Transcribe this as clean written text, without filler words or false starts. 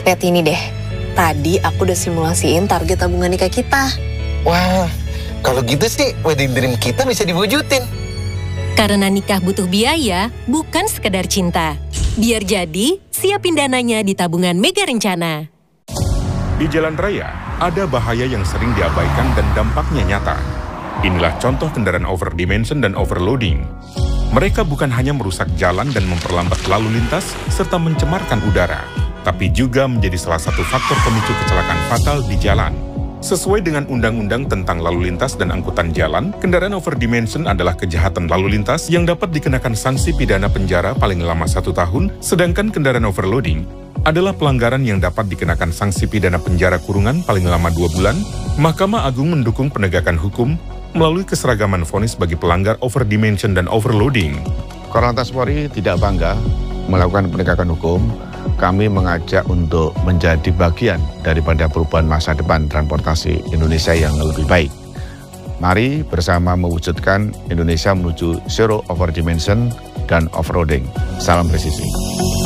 Lihat ini deh, tadi aku udah simulasiin target tabungan nikah kita. Wah, kalau gitu sih wedding dream kita bisa diwujudin. Karena nikah butuh biaya, bukan sekedar cinta. Biar jadi, siapin dananya di tabungan Mega Rencana. Di jalan raya, ada bahaya yang sering diabaikan dan dampaknya nyata. Inilah contoh kendaraan overdimension dan overloading. Mereka bukan hanya merusak jalan dan memperlambat lalu lintas, serta mencemarkan udara, tapi juga menjadi salah satu faktor pemicu kecelakaan fatal di jalan. Sesuai dengan Undang-Undang tentang Lalu Lintas dan Angkutan Jalan, kendaraan overdimension adalah kejahatan lalu lintas yang dapat dikenakan sanksi pidana penjara paling lama 1 tahun, sedangkan kendaraan overloading adalah pelanggaran yang dapat dikenakan sanksi pidana penjara kurungan paling lama 2 bulan. Mahkamah Agung mendukung penegakan hukum melalui keseragaman vonis bagi pelanggar overdimension dan overloading. Korlantas Polri tidak bangga melakukan penegakan hukum. Kami mengajak untuk menjadi bagian daripada perubahan masa depan transportasi Indonesia yang lebih baik. Mari bersama mewujudkan Indonesia menuju zero overdimension dan offroading. Salam presisi.